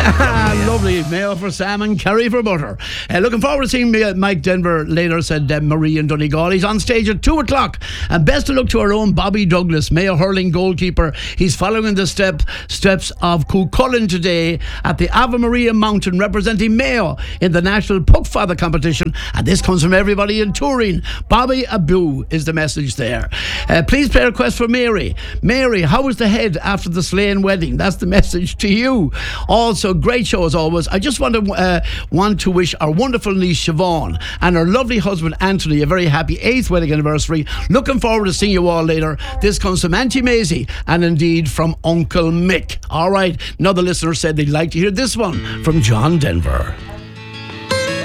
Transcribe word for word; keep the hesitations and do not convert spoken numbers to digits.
Lovely. Mayo for Sam and Kerry for butter. Uh, looking forward to seeing uh, Mike Denver later, said uh, Marie in Donegal. He's on stage at two o'clock. And best of luck to our own Bobby Douglas, Mayo hurling goalkeeper. He's following the step, steps of Cuchulainn today at the Ave Maria Mountain, representing Mayo in the National Puck Father competition. And this comes from everybody in Turin. Bobby Abu is the message there. Uh, please play a request for Mary. Mary, how was the head after the Slane wedding? That's the message to you. Also, great show as always. I just want to uh, want to wish our wonderful niece Siobhan and her lovely husband Anthony a very happy eighth wedding anniversary. Looking forward to seeing you all later. This comes from Auntie Maisie and indeed from Uncle Mick. All right, another listener said they'd like to hear this one from John Denver.